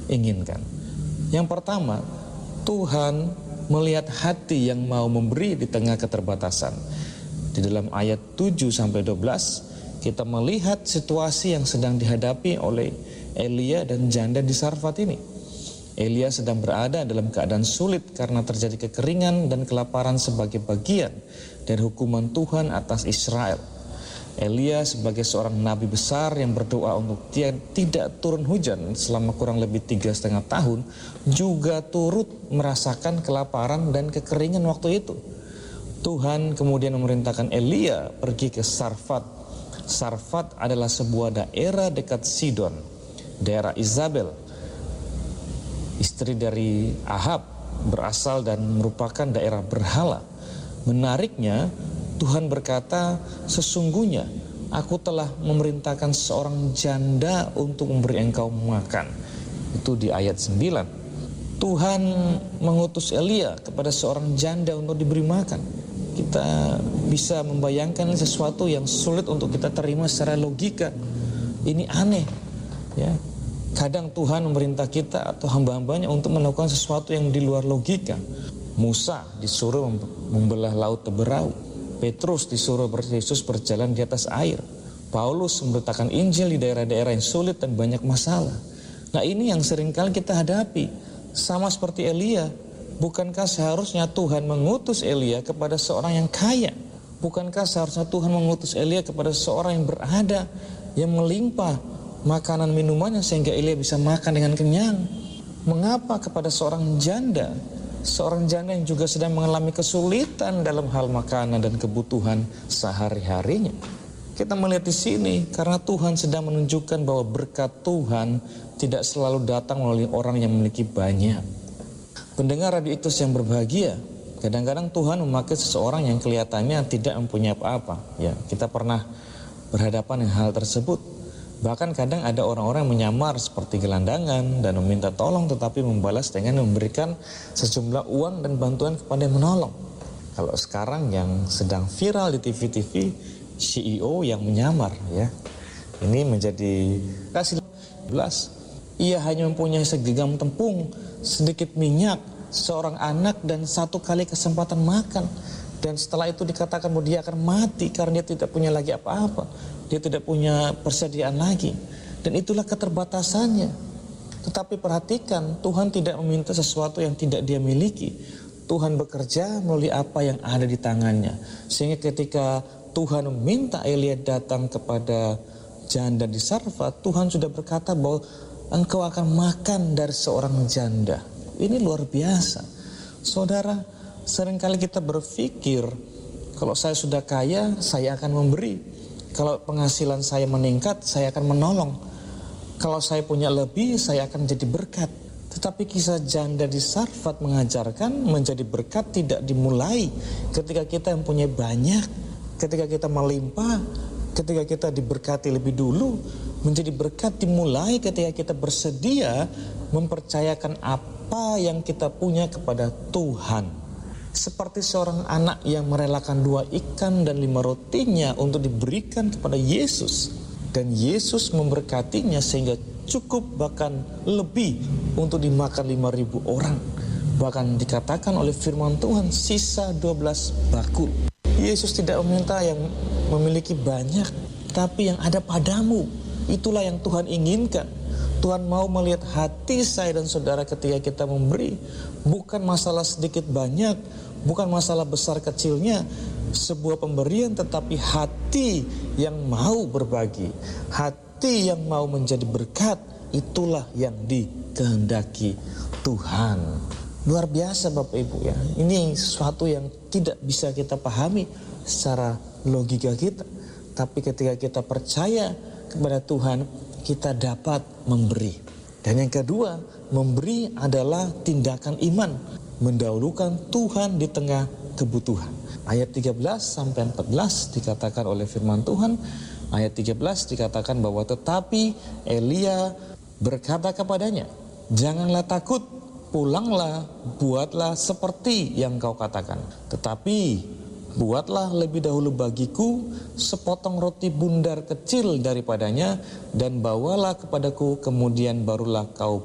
inginkan. Yang pertama, Tuhan melihat hati yang mau memberi di tengah keterbatasan. Di dalam ayat 7-12 kita melihat situasi yang sedang dihadapi oleh Elia dan janda di Sarfat ini. Elia sedang berada dalam keadaan sulit karena terjadi kekeringan dan kelaparan sebagai bagian dari hukuman Tuhan atas Israel. Elia sebagai seorang nabi besar yang berdoa untuk tidak turun hujan selama kurang lebih 3,5 tahun, juga turut merasakan kelaparan dan kekeringan waktu itu. Tuhan kemudian memerintahkan Elia pergi ke Sarfat. Sarfat adalah sebuah daerah dekat Sidon, daerah Izabel, istri dari Ahab, berasal dan merupakan daerah berhala. Menariknya, Tuhan berkata, sesungguhnya aku telah memerintahkan seorang janda untuk memberi engkau makan. Itu di ayat 9. Tuhan mengutus Elia kepada seorang janda untuk diberi makan. Kita bisa membayangkan sesuatu yang sulit untuk kita terima secara logika. Ini aneh, ya. Kadang Tuhan memerintah kita atau hamba-hambanya untuk melakukan sesuatu yang di luar logika. Musa disuruh membelah laut Teberau. Petrus disuruh Yesus berjalan di atas air. Paulus memberitakan Injil di daerah-daerah yang sulit dan banyak masalah. Nah, ini yang seringkali kita hadapi. Sama seperti Elia. Bukankah seharusnya Tuhan mengutus Elia kepada seorang yang kaya? Bukankah seharusnya Tuhan mengutus Elia kepada seorang yang berada, yang melimpah makanan minumannya sehingga Elia bisa makan dengan kenyang? Mengapa kepada seorang janda yang juga sedang mengalami kesulitan dalam hal makanan dan kebutuhan sehari-harinya? Kita melihat di sini karena Tuhan sedang menunjukkan bahwa berkat Tuhan tidak selalu datang melalui orang yang memiliki banyak. Pendengar Radio Iktus yang berbahagia, kadang-kadang Tuhan memakai seseorang yang kelihatannya tidak mempunyai apa-apa. Ya, kita pernah berhadapan dengan hal tersebut. Bahkan kadang ada orang-orang yang menyamar seperti gelandangan dan meminta tolong, tetapi membalas dengan memberikan sejumlah uang dan bantuan kepada yang menolong. Kalau sekarang yang sedang viral di TV-TV, CEO yang menyamar, ya, ini menjadi kasih 11. Ia hanya mempunyai segenggam tepung, sedikit minyak, seorang anak dan 1 kali kesempatan makan. Dan setelah itu dikatakan bahwa dia akan mati karena dia tidak punya lagi apa-apa. Dia tidak punya persediaan lagi. Dan itulah keterbatasannya. Tetapi perhatikan, Tuhan tidak meminta sesuatu yang tidak dia miliki. Tuhan bekerja melalui apa yang ada di tangannya. Sehingga ketika Tuhan meminta Elia datang kepada janda di Sarfat, Tuhan sudah berkata bahwa engkau akan makan dari seorang janda. Ini luar biasa. Saudara, seringkali kita berpikir, kalau saya sudah kaya, saya akan memberi. Kalau penghasilan saya meningkat, saya akan menolong. Kalau saya punya lebih, saya akan jadi berkat. Tetapi kisah janda di Sarfat mengajarkan menjadi berkat tidak dimulai ketika kita mempunyai banyak, ketika kita melimpah, ketika kita diberkati lebih dulu. Menjadi berkat dimulai ketika kita bersedia mempercayakan apa yang kita punya kepada Tuhan. Seperti seorang anak yang merelakan 2 ikan dan 5 rotinya untuk diberikan kepada Yesus. Dan Yesus memberkatinya sehingga cukup bahkan lebih untuk dimakan 5.000 orang. Bahkan dikatakan oleh firman Tuhan sisa 12 bakul. Yesus tidak meminta yang memiliki banyak, tapi yang ada padamu. Itulah yang Tuhan inginkan. Tuhan mau melihat hati saya dan saudara ketika kita memberi. Bukan masalah sedikit banyak, bukan masalah besar kecilnya. Sebuah pemberian, tetapi hati yang mau berbagi, hati yang mau menjadi berkat. Itulah yang dikehendaki Tuhan. Luar biasa Bapak Ibu, ya. Ini sesuatu yang tidak bisa kita pahami secara logika kita. Tapi ketika kita percaya kepada Tuhan, kita dapat memberi. Dan yang kedua, memberi adalah tindakan iman, mendahulukan Tuhan di tengah kebutuhan. Ayat 13-14 dikatakan oleh firman Tuhan. Ayat 13 dikatakan bahwa tetapi Elia berkata kepadanya, janganlah takut, pulanglah, buatlah seperti yang kau katakan. Tetapi buatlah lebih dahulu bagiku sepotong roti bundar kecil daripadanya dan bawalah kepadaku, kemudian barulah kau